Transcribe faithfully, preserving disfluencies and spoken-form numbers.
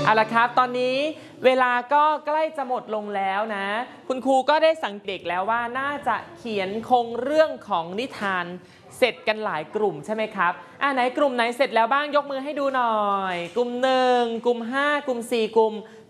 เอาละครับตอนนี้เวลาก็ใกล้จะหมดลงแล้วนะคุณครูก็ได้สังเกตแล้วว่าน่าจะเขียนโครงเรื่องของนิทานเสร็จกันหลายกลุ่มใช่ไหมครับอ่าไหนกลุ่มไหนเสร็จแล้วบ้างยกมือให้ดูหน่อยกลุ่มหนึ่งกลุ่มห้ากลุ่มสี่กลุ่ม